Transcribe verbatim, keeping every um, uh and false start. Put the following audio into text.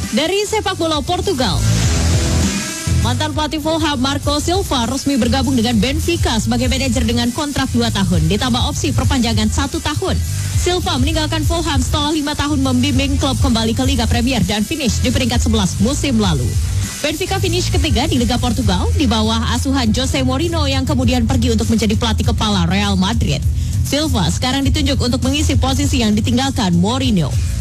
Dari sepak bola Portugal, mantan pelatih Fulham Marco Silva resmi bergabung dengan Benfica sebagai manajer dengan kontrak dua tahun, ditambah opsi perpanjangan satu tahun. Silva meninggalkan Fulham setelah lima tahun membimbing klub kembali ke Liga Premier dan finish di peringkat sebelas musim lalu. Benfica finish ketiga di Liga Portugal di bawah asuhan Jose Mourinho yang kemudian pergi untuk menjadi pelatih kepala Real Madrid. Silva sekarang ditunjuk untuk mengisi posisi yang ditinggalkan Mourinho.